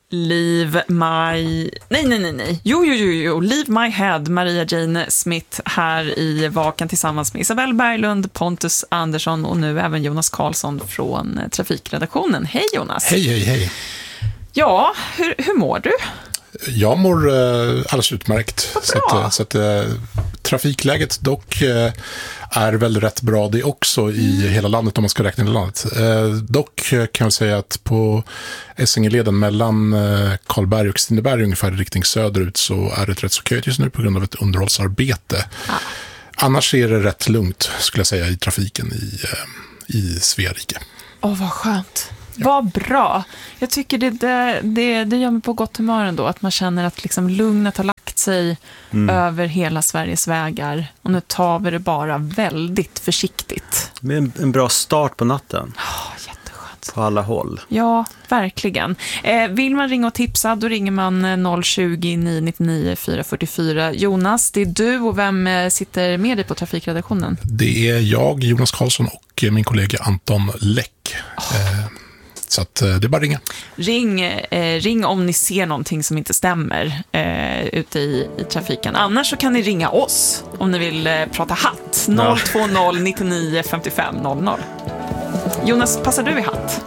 Leave My... Nej. Jo. Leave My Head, Maria Jane Smith här i Vaken tillsammans med Isabelle Berglund, Pontus Andersson och nu även Jonas Karlsson från Trafikredaktionen. Hej Jonas! Hej. Ja, hur mår du? Jag mår alldeles utmärkt. Så att trafikläget dock är väl rätt bra det också i hela landet om man ska räkna hela landet. Dock kan jag säga att på Essingeleden mellan Karlberg och Stineberg ungefär i riktning söderut så är det rätt så köigt just nu på grund av ett underhållsarbete. Annars är det rätt lugnt skulle jag säga i trafiken i Sverige. Vad skönt. Vad bra. Jag tycker det gör mig på gott humör ändå. Att man känner att liksom lugnet har lagt sig över hela Sveriges vägar. Och nu tar vi det bara väldigt försiktigt. Med en bra start på natten. Jätteskönt. På alla håll. Ja, verkligen. Vill man ringa och tipsa, då ringer man 020-999 444. Jonas, det är du och vem sitter med dig på Trafikredaktionen? Det är jag, Jonas Karlsson och min kollega Anton Läck. Så att det är bara att ringa. Ring om ni ser någonting som inte stämmer ute i trafiken. Annars så kan ni ringa oss om ni vill prata hatt. 020 99 55 00. Jonas, passar du i hatt?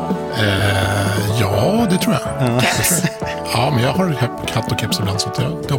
Ja, det tror jag. Keps. Ja, men jag har hatt och keps ibland så det